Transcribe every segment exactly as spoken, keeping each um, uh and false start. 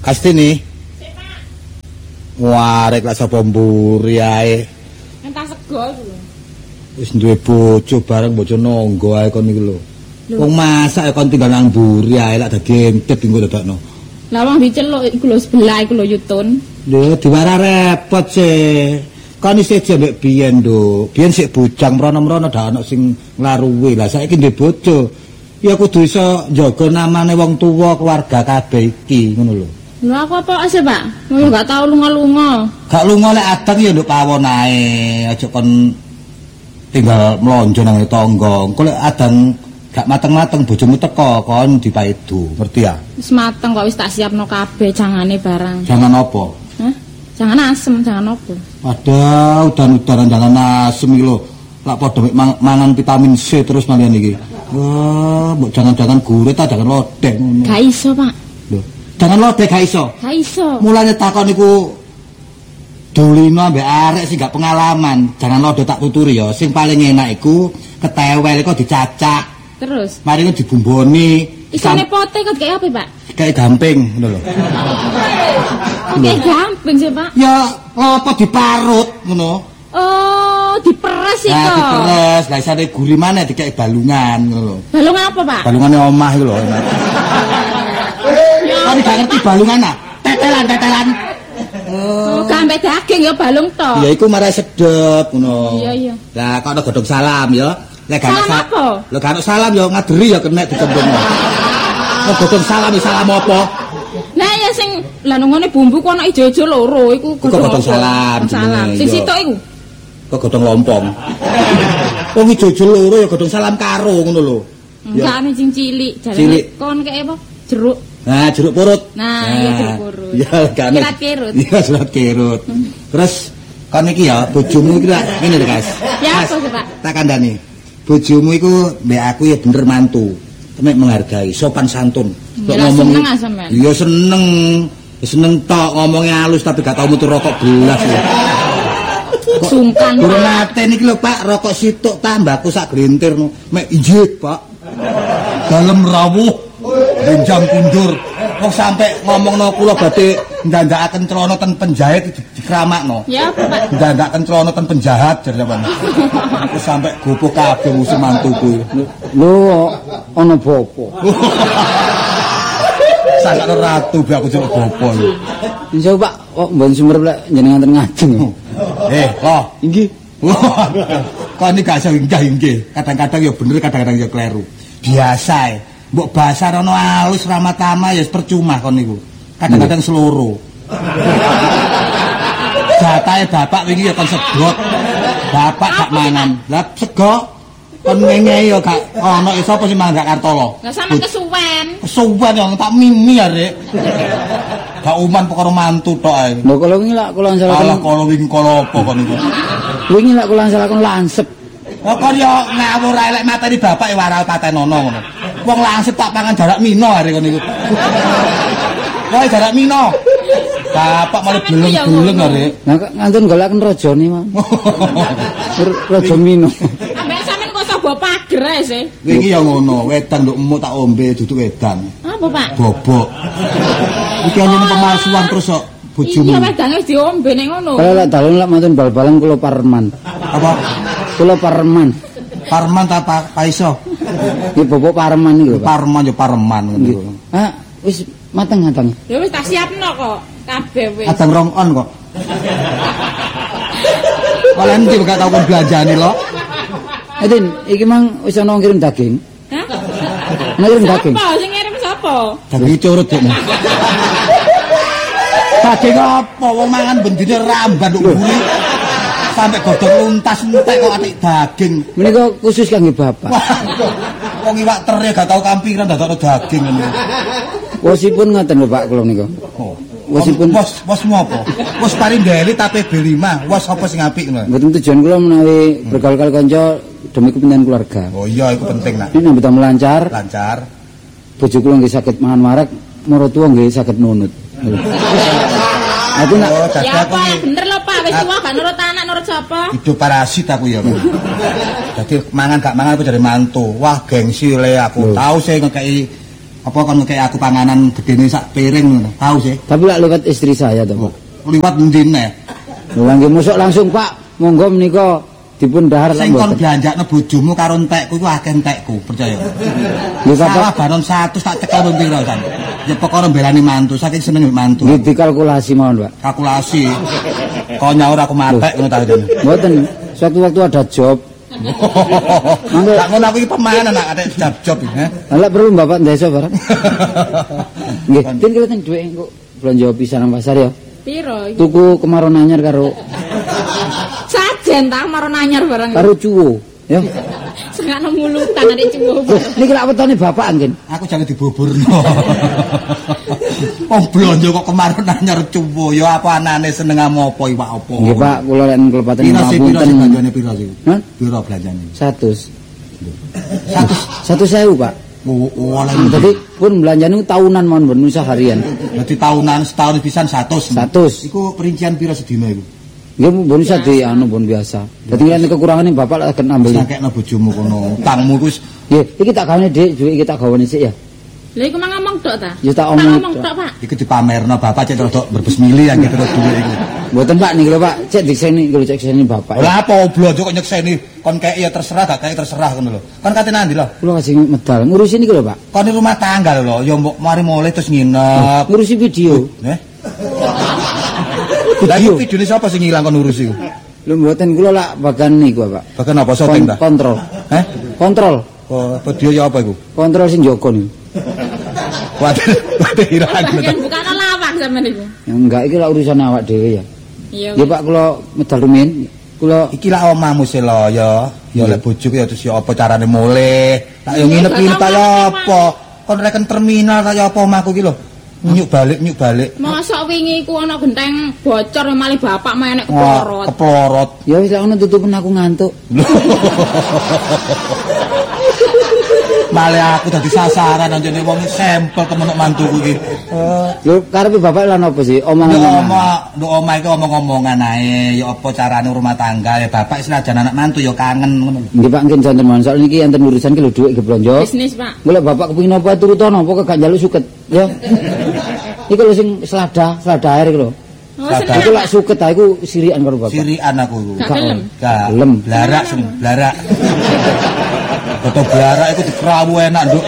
Kastini. Wah, rek lak sapa mburi ae. Entas sego iku lho. Wis duwe bojo bareng bojo nonggo ae kon iki lho. Wong masak kon tinggal nang mburi ae lak dadi entet engko dadakno. Lah wong diceluk iku lho sebelah iku lho Yutun. Lho diwara repot sih. Kan isih jembek biyen nduk. Biyen sik bujang mrono-mrono dak ana sing nglaruwi. Lah saiki ndek bojo. Ya kudu iso njaga namane wong tuwa keluarga kabeh iki ngono lho. Lho aku apa sih, Pak? Mau enggak tahu lunga-lunga. Gak lunga lek adang ya nduk pawon ae. Aja kon tinggal mlonjo nang tangga. Engko lek adang gak mateng-mateng bojomu teko kon dipaidu. Ngerti ya? Wis mateng kok wis tak siapno kabeh jangane barang. Jangan apa? Hah? Jangan asem, jangan apa? Waduh, udan-udanan jangan asem iki lho. Lak padha mang mangan vitamin C terus malian iki. Wah, mbok jangan-jangan gurih ta jangan lodeh ngono. Gak iso, Pak. Lho, jangan lodeh gak iso. Gak iso. Mulane takon niku dolino ambek arek sing gak pengalaman. Jangan lodeh tak tuturi ya. Sing paling enak iku ketewel kok dicacak. Terus mari ku dibumboni. Isane pote kok kayak apa, Pak? Kayak gamping ngono lho. Kayak gamping sih, Pak. Ya apa diparut ngono. Oh, diperes iki Nah, kok. diperes. Lah isane gurih maneh dikek balungan ngono lho. Balungan apa, Pak? Balungane omah iku lho. Kan gak ngerti balungan ah. Tetelan-tetelan. Oh, gambe daging ya balung to. Ya iku marai sedep ngono. Iya, iya. Lah kok ana godhong salam ya. Lek gak Salam apa? Lho gak salam ya ngaderi ya kena dikembangno. Kok godhong salam ya salam apa? Nah ya sing lah ngene bumbu ku ana ijo-ijo loro iku godhong salam. Salam. Sing sitok iku. Kok godhong lompong. Wong ijo-ijo loro ya godhong salam karo ngono lho. Enggak ane sing cilik, Cilik. jarene kon kaya apa? Jeruk. Nah, jeruk purut. Nah, iya jeruk purut. Ya kan. Serat kerut. Iya, serat kerut. Terus kan iki ya bojomu iki ngene lho, Guys. Ya apa sih, Pak? Tak kandhani. Bojomu iku mbek aku ya bener mantu. Temek menghargai, sopan santun. Kok ngomong seneng ah sampean. Iya seneng. Seneng tok ngomongnya halus tapi gak tau mutu rokok belas ya. Sungkan. Durung nate niki lho Pak, rokok situk tambahku sak glintir mek injih, Pak. Dalem rawuh, benjang kundur. Kok sampe ngomongno kula badhe ndandakaken celana ten penjahit dikramakno. Ya apa, Pak? Ndandakaken celana ten penjahat jar sampean. Kok sampe gopoh kabeh musuh mantuku. Lho, ana bapa. Sangat ratu biar aku jeluk bopo. Insya Pak, kok mboten sumerep lek jenengan ten ngajeng. Eh, loh, Inggih. kok ini gak iso inggih-inggih. Kadang-kadang ya bener, kadang-kadang ya kleru. Biasa ya. Mbok bahasa rono halus ramah-tamah ya percuma kon niku. Kadang-kadang seloro. Jatahe bapak wingi ya kon sedot. Bapak gak mangan. Lah sego kon ngengei ya gak ono sapa sing mangan gak Kartolo. Lah sampe kesuwen. Kesuwen yang tak mimi ya, Rek. Gak uman perkara mantu tok ae. Lho kalau wingi lak kula Alah ansalaken. kala wingi kala apa kon niku. Wingi lak kula ansalaken lansep. Kok kon yo ngawur elek mateni bapak e waral patenono ngono. Wong langsung tak pangan jarak mino hari kon niku. Kowe jarak mino. Bapak malah beleng-beleng hari. Nah ngantun golaken rajane, Mas. Raja Mino. Ambek sampean kok sabo pager ae sih. Wingi ya ngono, wedan nduk emu tak ombe duduk wedan. Apa, Pak? Bobok. Iki anjene pemalsuan terus kok bojomu. Iya, wedange wis diombe ning ngono. Kalau lak dalem lak mantun bal-balan kula Parman. Apa? Kula Parman. Parman ta Pak Paiso? Iki bobok Parman iki lho, Pak. Parman ya pareman ngono. Ah, wis mateng-mateng. Ya wis tak siapno kok. Kabeh wis. Adang rong on kok. Kalian iki gak tau kon belanjane lho. Edin, iki mang wis ana ngirim daging. Hah? Ngirim daging. Apa sing ngirim sapa? Daging curut kok. Daging apa wong mangan bendine ramban nduk mburi. Sampai godhong luntas entek kok atik daging. Menika khusus kangge Bapak. Wong iwak teri gak tau kampiran dadakno daging ngono. Wosipun ngoten lho Pak kula niku. Oh. Wosipun Wos wos apa? Wos paring ndeli T P B lima. Wos apa sing apik ngono. mboten tujuan kula menawi bergaul karo kanca demi kepentingan keluarga. Oh iya iku penting nak. Ini nambah lancar. Lancar. Bojo kula nggih saged mangan warak, maratuwa nggih saged nunut. Aku nak Oh, dadi Ya aku apa iki bener lho Pak, wis tuwa gak nurut anak nurut sapa? hidup parasit aku ya. Dadi mangan gak mangan aku dari mantu. Wah, gengsi le aku. Tahu saya ngekei Apa kon ngekek aku panganan gedene sak piring ngono. Tahu sih. Tapi lak lewat istri saya to, Pak. Liwat endi neh? Lha nggih mosok langsung, Pak. Monggo menika dipun dahar sing kon blanjakno bojomu karo entekku iku akeh entekku, percaya. Nggih, salah banon seratus tak cekel piro kan. Ya perkara mbelani mantu, saking seneng mantu. Nggih dikalkulasi mawon, Pak. Kalkulasi. Kok nyaur aku matek ngono ta dene. Mboten, suatu waktu ada job. Mangga tak ngono aku iki pemain anak ada job-job iki, ha. Lah perlu Bapak desa barang. Nggih, tin kula teng dhuwit engko belanja pisan nang pasar ya. Piro iki? Tuku kemaron anyar karo sajen ta kemaron anyar barang. Karo cuwo, ya. Sengakno mulutan arek cuwo. Niki lak wetone bapak nggih. Aku jangan dibuburno. Wong blonjo kok kemaron anyar cuwo ya apa anane seneng apa iwak apa. Nggih Pak, kula lek kelepaten ngapunten. Piro sih piro sing belanjane piro sih? Hah? Piro belanjane? seratus. seratus seratus ribu, Pak. Oh, oh, jadi pun belanjane tahunan mon ben usah harian. Dadi tahunan setahun pisan seratus. seratus. Iku perincian piro sedina iku? Nggih bon usah di anu bon biasa. Dadi nek kekurangane bapak lek akan ambil. Sakekno bojomu kono. Utangmu wis nggih, iki tak gawane Dik, duit iki tak gawane sik ya. Lha iku mang ngomong tok ta? Ya tak omong. ngomong tok, Pak. Iku dipamerno bapak cek rodok berbes mili ya terus duwe iku. Mboten Pak niki lho Pak, cek diseni iki lho cek seni bapak. Lah apa blonjo kok nyekseni kon kek ya terserah gak kek terserah ngono lho. Kon kate nandi lho? Kula kasih medal ngurusi niki lho Pak. Kon di rumah tangga lho, ya mbok mari mulai terus nginep. Ngurusi video. Neh. Lah iki videone sapa sing ilang kon ngurusi iku? Lho mboten kula lak bagan niku Pak. Bagan apa syuting ta? Kontrol. Heh? Kontrol. Oh, video ya apa iku? Kontrol sing joko niku. Waduh, waduh irang. Kan bukan lawak sampean niku. Ya enggak iki lak urusan awak dhewe ya. Iya. Ya Pak kula medal rumin. Kula iki lak omahmu sih lho ya. Ya lek bojoku ya terus ya apa carane mulih. Tak yo nginep-nginep ta ya apa. Kon reken terminal ta ya apa omahku iki lho. Nyuk balik, nyuk balik. Mosok wingi iku ana genteng bocor malah bapak menek keplorot. Keplorot. ya wis lak ngono tutupen aku ngantuk. Malah aku dadi sasaran anjene wong sampel temen mantuku iki. Lho karepe bapak lan apa sih? Omongan. Ya omah, nduk omah iki omong-omongan ae, ya apa carane rumah tangga ya bapak senajan anak mantu ya kangen ngono. Nggih Pak nggih janten mawon. Soal niki enten urusan ki lho dhuwit ge blonjo. Bisnis, Pak. Golek bapak kepengin apa turutono, pokoke gak njaluk suket, ya. Iki lho sing selada, selada air iki lho. Oh, seneng. Iku lak suket ta iku sirikan karo bapak. Sirikan aku iku. Gak gelem. Gak gelem. Blarak sing blarak. Foto blarak iku dikrawu enak, Nduk.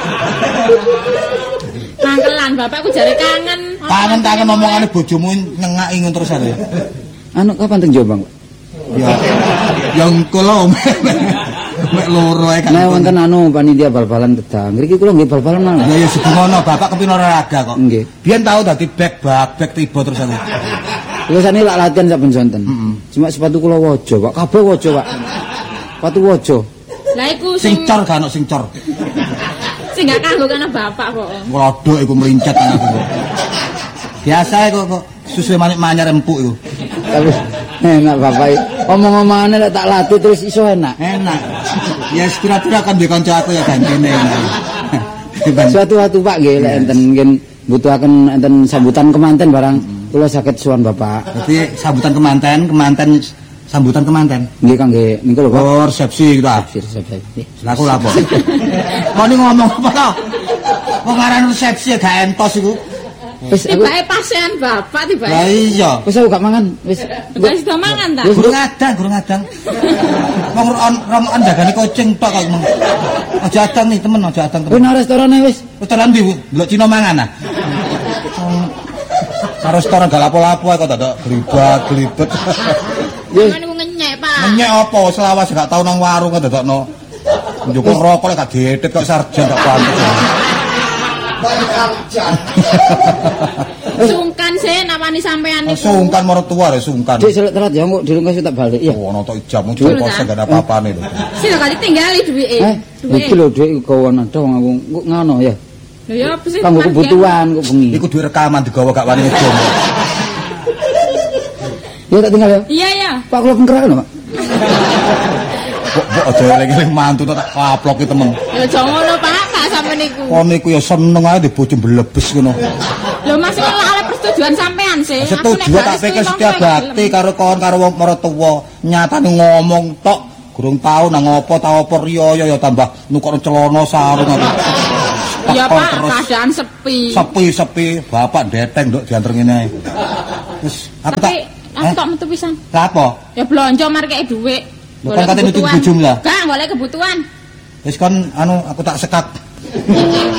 Mangkelan bapakku jare kangen. Kangen-kangen omongane bojomu nyengaki ngono terus ae. Anu kapan teng Jombang, Pak? Ya. Ya engko lho. Mek loro ae kan. Nek wonten anu panitia bal-balan Kedang. Ngriki kula nggih bal-balan malah. Ya ya sedungono bapak kepin olahraga kok. Nggih. Biyen tau dadi back back back tiba terus aku. Kula sane lak latihan saben sonten. Cuma sepatu kula waja, Pak. Kabeh waja, Pak. Sepatu waja. Lah iku Sing sing cor gak ono sing cor. sing gak kanggo kana bapak kok. Nglodok iku melincet aku. Biasa kok kok susu manik-manyar empuk iku. Tapi enak bapak. Omong-omongane lek tak latih terus iso enak. Enak. Ya kira-kira kan di kanca aku ya gantene. Suatu waktu Pak nggih lek enten mungkin butuhaken enten sambutan kemanten barang kula saged sowan bapak. Jadi sambutan kemanten, kemanten sambutan kemanten. Nggih kangge niku lho Pak. Oh, resepsi gitu ah. Resepsi. Lah aku lapo. Kok ni ngomong apa to? Wong aran resepsi gak entos iku. Wis aku Tibae pasean bapak tibae. Lah iya. wis aku gak mangan. Wis Wis do mangan ta? Gurung adang, gurung adang. Wong ron-ron jagane kucing tok kok. Aja adang nih temen, aja adang wis temen. nang restorane wis. Restoran ndi, Bu? Delok Cina mangan ah. Karo restoran gak lapo-lapo kok dadak glibet-glibet. Wis Sampeyan niku ngenyek, Pak. Menyek apa selawas gak tau nang warung kok dadakno. Njukuk rokok lek gak dietit kok sarjen gak pantes. Sungkan sih nawani sampean niku. Sungkan mertua ya sungkan. Dik selek terat ya kok dirungkas tak balik ya. Oh, ono tok ijab muncul kose gak ada apa-apane lho. Sing gak ditinggali duwike. Eh, iki lho dhuwit kawan ada wong aku kok ngono ya. Lho ya apa sih? Kanggo kebutuhan kok bengi. Iku duwe rekaman digawa gak wani ngedom. Ya tak tinggal ya. Iya ya. Pak kula pengkerak lho, Pak. Kok kok aja eling-eling mantu tak kaploki temen. Lho aja ngono, Pak. Pak sampean niku. Kon niku ya seneng ae di bojo blebes ngono. Lho Mas kok oleh persetujuan sampean sih. Setuju tak pikir setia bakti karo kon karo wong maratuwa. Nyatane ngomong tok gurung tau nang apa tau apa riya ya tambah nukokno celana sarung aku. Iya Teko Pak, terus. keadaan sepi. Sepi-sepi, bapak deteng nduk diantar ngene. Wis aku tak Tapi aku eh, tak metu pisan. lah apa? Ya blonjo mari kei dhuwit. Lho, kan katanya nutup bojom lah. Gak, golek kebutuhan. Wis kon anu aku tak sekak.